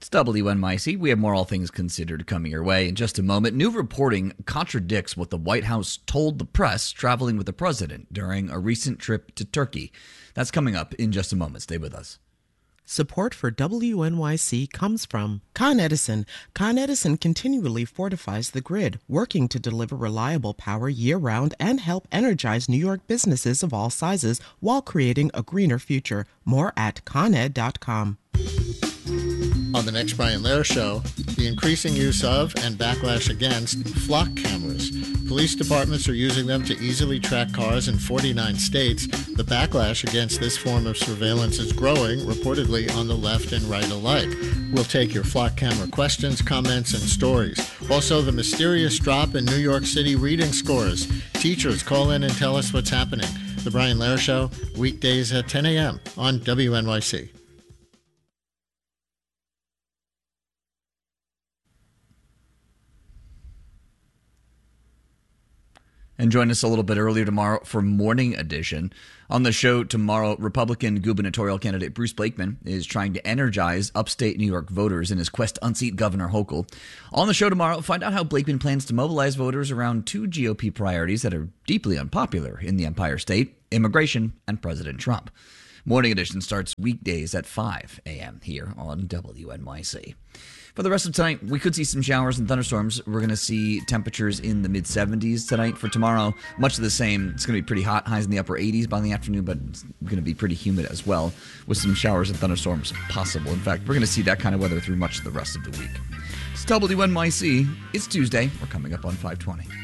It's WNYC. We have more All Things Considered coming your way in just a moment. New reporting contradicts what the White House told the press traveling with the president during a recent trip to Turkey. That's coming up in just a moment. Stay with us. Support for WNYC comes from Con Edison. Con Edison continually fortifies the grid, working to deliver reliable power year-round and help energize New York businesses of all sizes while creating a greener future. More at coned.com. On the next Brian Lehrer Show, the increasing use of and backlash against flock cameras. Police departments are using them to easily track cars in 49 states. The backlash against this form of surveillance is growing, reportedly on the left and right alike. We'll take your flock camera questions, comments, and stories. Also, the mysterious drop in New York City reading scores. Teachers, call in and tell us what's happening. The Brian Lehrer Show, weekdays at 10 a.m. on WNYC. And join us a little bit earlier tomorrow for Morning Edition. On the show tomorrow, Republican gubernatorial candidate Bruce Blakeman is trying to energize upstate New York voters in his quest to unseat Governor Hochul. On the show tomorrow, find out how Blakeman plans to mobilize voters around two GOP priorities that are deeply unpopular in the Empire State: immigration and President Trump. Morning Edition starts weekdays at 5 a.m. here on WNYC. For the rest of tonight, we could see some showers and thunderstorms. We're going to see temperatures in the mid-70s tonight. For tomorrow, much of the same. It's going to be pretty hot, highs in the upper 80s by the afternoon, but it's going to be pretty humid as well, with some showers and thunderstorms possible. In fact, we're going to see that kind of weather through much of the rest of the week. It's WNYC. It's Tuesday. We're coming up on 520.